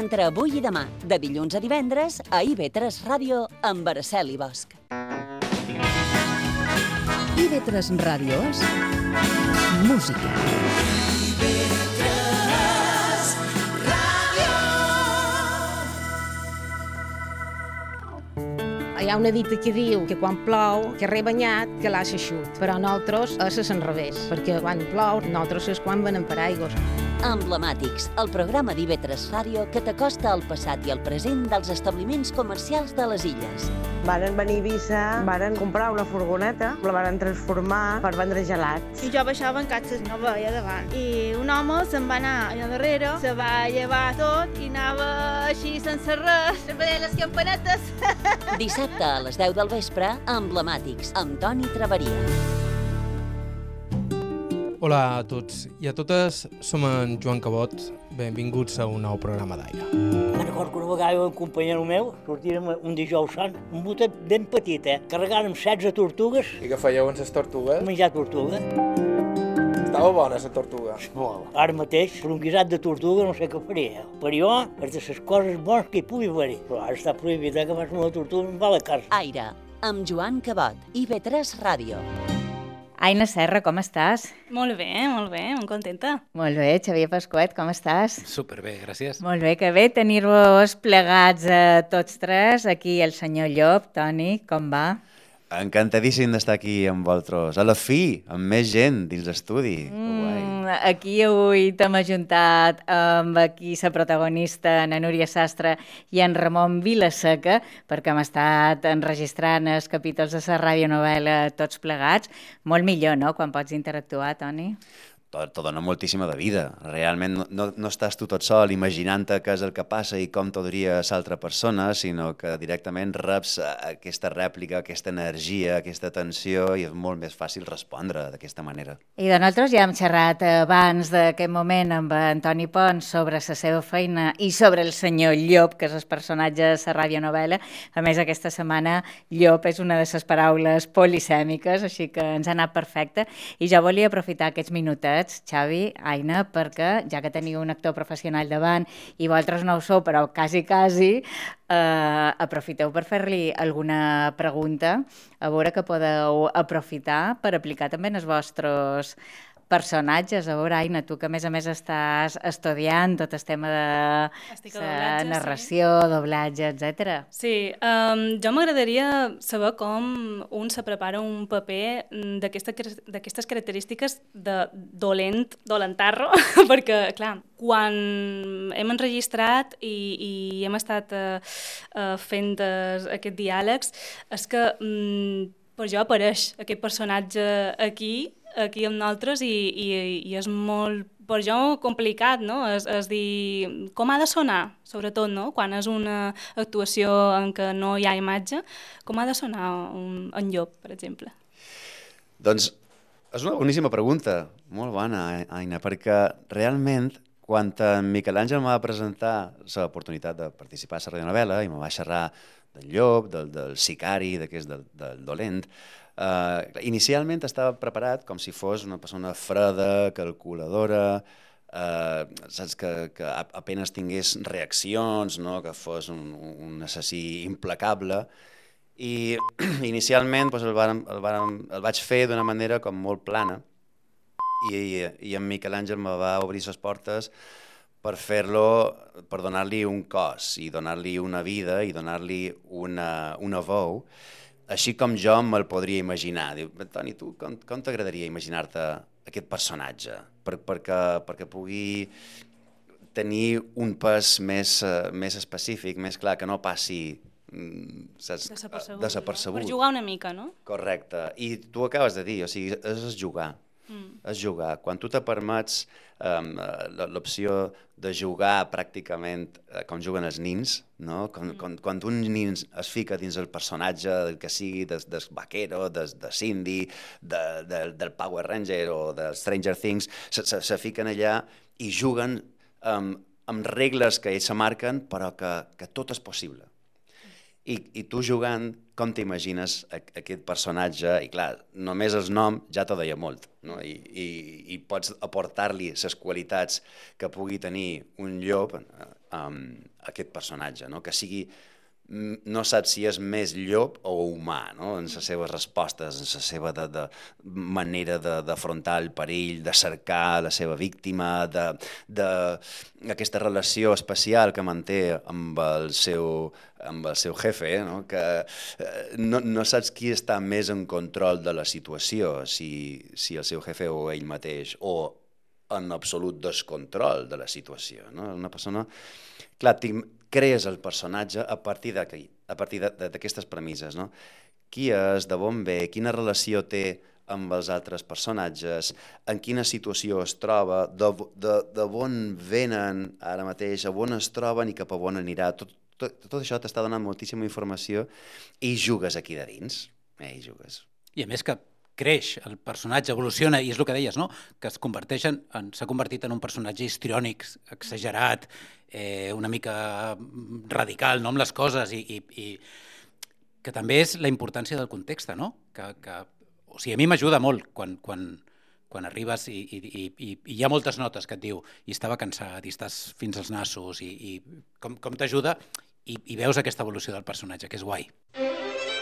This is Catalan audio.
entre avui i demà, de dilluns a divendres, a IB3 Ràdio, amb Araceli Bosch. IB3 Ràdio és música. Hi ha una dita que diu que quan plou, que rebanyat, que l'às eixut. Però nosaltres és l'enrevés, perquè quan plou, nosaltres és quan venem per aigües. Emblemàtics, el programa d'IB3 Ràdio que t'acosta al passat i al present dels establiments comercials de les illes. Varen venir a Eivissa, varen comprar una furgoneta, la varen transformar per vendre gelats. I jo baixava en catxes i no veia davant. I un home se'n va anar allà darrere, se va llevar tot i anava així sense res, veient les campanetes. Dissabte a les 10 del vespre, Emblemàtics, amb Toni Traveria. Hola a tots i a totes, som en Joan Cabot, benvinguts a un nou programa d'Aire. Me'n recordo que una vegada un companyero meu sortirem un dijous sant, un botet ben petit, carregàrem 16 tortugues. I què fèieu amb les tortugues? Menjar tortuga. Estava bona la tortuga. Molt. Ara mateix, per un guisat de tortuga no sé què faria. Per jo, és de les coses bones que hi pugui haver. Però ara està prohibit que fas una tortuga i va a la casa. Aire, amb Joan Cabot, IB3 Ràdio. Aina Serra, com estàs? Molt bé, molt contenta. Molt bé, Xavier Pasquet, com estàs? Superbé, gràcies. Molt bé, que bé tenir-vos plegats tots tres. Aquí el senyor Llop, Toni, com va? Encantadíssim d'estar aquí amb vosaltres. A la fi, amb més gent dins l'estudi. Aquí avui t'hem ajuntat amb aquí la protagonista, na Núria Sastre i en Ramon Vilaseca, perquè hem estat enregistrant els capítols de la radionovel·la tots plegats. Molt millor, no?, quan pots interactuar, Toni? T'ho dona moltíssima de vida. Realment no estàs tu tot sol imaginant-te què és el que passa i com t'ho diria l'altra persona, sinó que directament reps aquesta rèplica, aquesta energia, aquesta tensió, i és molt més fàcil respondre d'aquesta manera. I de nosaltres ja hem xerrat abans d'aquest moment amb Antoni Pons sobre la seva feina i sobre el senyor Llop, que és el personatge de la radionovel·la. A més, aquesta setmana Llop és una de les paraules polisèmiques, així que ens ha anat perfecte. I jo volia aprofitar aquests minutets, Xavi, Aina, perquè ja que teniu un actor professional davant i vosaltres no ho sou, però quasi, aprofiteu per fer-li alguna pregunta, a veure que podeu aprofitar per aplicar també en els vostres personatges. A veure, Aina, tu que a més estàs estudiant tot el tema de narració, doblatge, etc. Sí, jo m'agradaria saber com un se prepara un paper d'aquestes característiques de dolentarro, perquè, clar, quan hem enregistrat i hem estat fent aquests diàlegs, és que per jo apareix aquest personatge aquí amb nosaltres i és molt, per jo, complicat, no? És dir, com ha de sonar, sobretot, no? Quan és una actuació en què no hi ha imatge, com ha de sonar en Llop, per exemple? Doncs és una boníssima pregunta, molt bona, Aina, perquè realment quan en Miquel Àngel m'ha de presentar l'oportunitat de participar a la radionovel·la i me va xerrar del Llop, del sicari, del dolent, inicialment estava preparat com si fos una persona freda, calculadora, saps, que apenas tingués reaccions, no? Que fos un assassí implacable, i inicialment el vaig fer d'una manera com molt plana, i en Miquel Àngel me va obrir les portes per fer-lo, per donar-li un cos i donar-li una vida i donar-li una veu, així com jo me'l podria imaginar. Diu, Toni, tu com t'agradaria imaginar-te aquest personatge? Perquè pugui tenir un pes més específic, més clar, que no passi desapercebut. Per jugar una mica, no? Correcte. I tu acabes de dir, o sigui, és jugar. És jugar. Quan tu te permets l'opció de jugar pràcticament com juguen els nins, no? Quan un nin es fica dins el personatge del que sigui, del vaquero, de Cindy, del Power Ranger o de Stranger Things, se fiquen allà i juguen amb regles que ells se marquen, però que tot és possible. I tu jugant, com t'imagines aquest personatge? I clar, només el nom ja t'ho deia molt, no? I pots aportar-li les qualitats que pugui tenir un llop a aquest personatge, no? Que sigui, no saps si és més llop o humà, no? En les seves respostes, en la seva manera d'afrontar el perill, de cercar la seva víctima, d'aquesta relació especial que manté amb el seu jefe, no? Que no saps qui està més en control de la situació, si el seu jefe o ell mateix, o en absolut descontrol de la situació, no? Una persona... Clar, crees el personatge a partir d'aquestes premisses, no? Qui és, d'on ve, quina relació té amb els altres personatges, en quina situació es troba, d'on venen ara mateix, on es troben i cap a on anirà. Tot això t'està donant moltíssima informació i jugues aquí de dins. I jugues. I a més que creix, el personatge evoluciona, i és el que deies, no? Que s'ha convertit en un personatge histriònic, exagerat, una mica radical, no?, amb les coses, i que també és la importància del context, no? O sigui, a mi m'ajuda molt quan arribes i hi ha moltes notes que et diu i estava cansat, i estàs fins als nassos, i com t'ajuda, i veus aquesta evolució del personatge, que és guai.